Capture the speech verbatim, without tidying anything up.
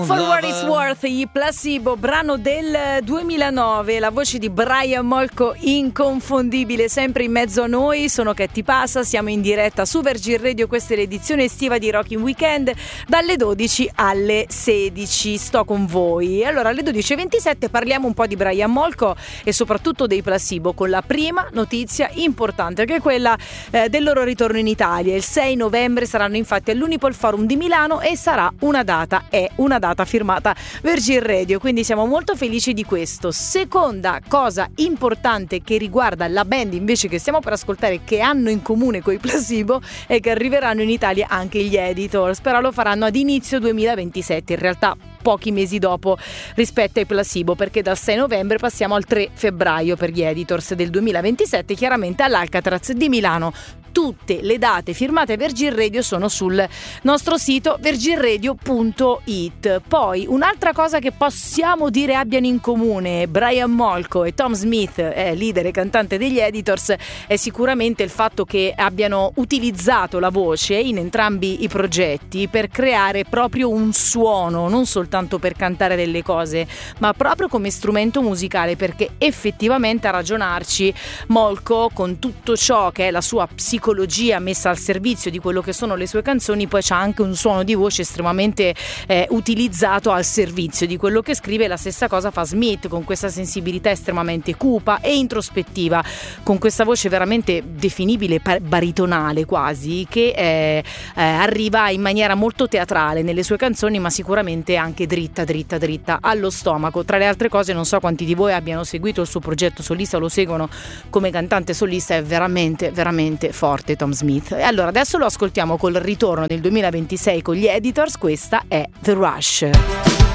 For What It's Worth, i Placebo, brano del duemilanove, la voce di Brian Molko inconfondibile, sempre in mezzo a noi. Sono Che ti passa, siamo in diretta su Virgin Radio, questa è l'edizione estiva di Rockin' Weekend dalle dodici alle sedici, sto con voi. Allora alle dodici e ventisette parliamo un po' di Brian Molko e soprattutto dei Placebo, con la prima notizia importante, che è quella eh, del loro ritorno in Italia. Il sei novembre saranno infatti all'Unipol Forum di Milano e sarà una data, è una data firmata Virgin Radio, quindi siamo molto felici di questo. Seconda cosa importante che riguarda la band invece che stiamo per ascoltare, che hanno in comune coi Placebo, è che arriveranno in Italia anche gli Editors, però lo faranno ad inizio duemilaventisette, in realtà pochi mesi dopo rispetto ai Placebo, perché dal sei novembre passiamo al tre febbraio per gli Editors del duemilaventisette, chiaramente all'Alcatraz di Milano. Tutte le date firmate Virgin Radio sono sul nostro sito virgin radio punto it. Poi un'altra cosa che possiamo dire abbiano in comune Brian Molko e Tom Smith, eh, leader e cantante degli Editors, è sicuramente il fatto che abbiano utilizzato la voce in entrambi i progetti per creare proprio un suono, non soltanto per cantare delle cose, ma proprio come strumento musicale, perché effettivamente, a ragionarci, Molko, con tutto ciò che è la sua psicologia messa al servizio di quello che sono le sue canzoni, poi c'ha anche un suono di voce estremamente eh, utilizzato al servizio di quello che scrive. La stessa cosa fa Smith, con questa sensibilità estremamente cupa e introspettiva, con questa voce veramente definibile baritonale quasi, che eh, eh, arriva in maniera molto teatrale nelle sue canzoni, ma sicuramente anche dritta dritta dritta allo stomaco. Tra le altre cose, non so quanti di voi abbiano seguito il suo progetto solista, lo seguono come cantante solista, è veramente veramente forte Tom Smith. E allora adesso lo ascoltiamo col ritorno del duemilaventisei con gli Editors. Questa è The Rush.